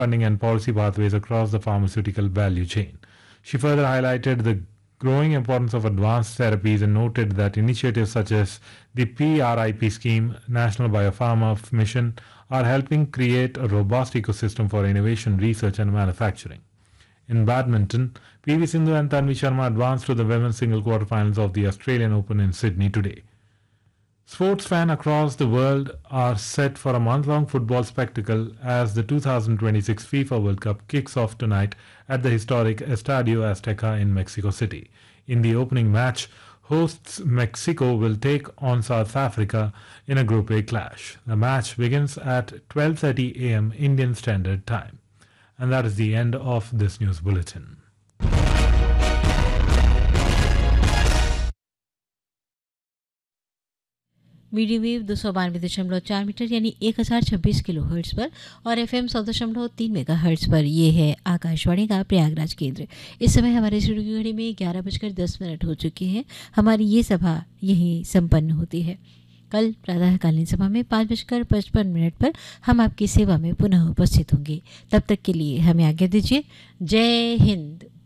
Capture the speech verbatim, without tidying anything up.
funding and policy pathways across the pharmaceutical value chain. She further highlighted the growing importance of advanced therapies and noted that initiatives such as the P R I P scheme, National Biopharma Mission, are helping create a robust ecosystem for innovation, research, and manufacturing. In badminton, P V Sindhu and Tanvi Sharma advanced to the women's single quarterfinals of the Australian Open in Sydney today. Sports fans across the world are set for a month-long football spectacle as the two thousand twenty-six FIFA World Cup kicks off tonight at the historic Estadio Azteca in Mexico City. In the opening match, hosts Mexico will take on South Africa in a Group A clash. The match begins at twelve thirty a m Indian Standard Time. And that is the end of this news bulletin. Medium wave दो सौ बानवे दशमलव चार metre यानी एक हज़ार छब्बीस kilo hertz पर और एफ एम सौ दशमलव तीन मेगा हर्ट्ज़ पर ये है आकाशवाणी का प्रयागराज केंद्र। इस समय हमारे स्टूडियो की घड़ी में ग्यारह बजकर दस मिनट हो चुके हैं। हमारी ये सभा यहीं संपन्न होती है। कल प्रातःकालीन सभा में पाँच बजकर पचपन मिनट पर हम आपकी सेवा में पुनः उपस्थित होंगे। तब तक के लिए हमें आज्ञा दीजिए। जय हिंद।